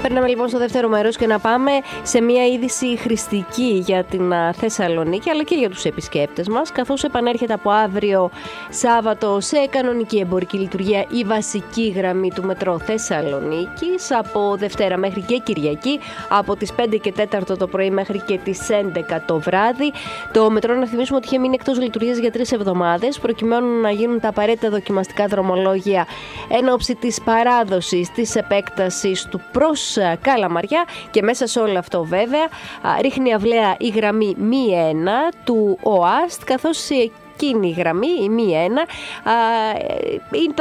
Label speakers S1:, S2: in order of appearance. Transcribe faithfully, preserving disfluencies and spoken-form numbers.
S1: Περνάμε λοιπόν στο δεύτερο μέρος και να πάμε σε μια είδηση χρηστική για την Θεσσαλονίκη αλλά και για τους επισκέπτες μας, καθώς επανέρχεται από αύριο Σάββατο σε κανονική εμπορική λειτουργία η βασική γραμμή του μετρό Θεσσαλονίκης από Δευτέρα μέχρι και Κυριακή από τις πέντε και τέσσερα το πρωί μέχρι και τις έντεκα το βράδυ. Το μετρό, να θυμίσουμε ότι είχε μείνει εκτός λειτουργίας για τρεις εβδομάδες προκειμένου να γίνουν τα απαραίτητα δοκιμαστικά δρομολόγια εν ώψη της παράδοσης της επέκτασης του προς Καλαμαριά, και μέσα σε όλο αυτό βέβαια ρίχνει αυλαία η γραμμή μη ένα του ΟΑΣΤ, καθώς εκείνη η γραμμή, η μη ένα, είναι